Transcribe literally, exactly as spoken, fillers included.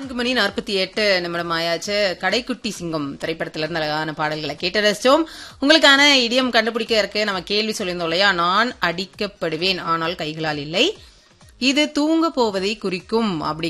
நான்கு மணி நாற்பத்தி எட்டு நிமிடம் ஆயாச்சு. கடைக்குட்டி சிங்கம் திரைப்படத்துல இருந்து அழகான பாடல்களை கேட்டு ரசிச்சோம். உங்களுக்கான இடியம் கண்டுபிடிக்க இருக்கு. நம்ம கேள்வி சொல்லியிருந்தோம் இல்லையா, நான் அடிக்கப்படுவேன் ஆனால் கைகளால் இல்லை, இது தூங்க போவதை குறிக்கும் அப்படி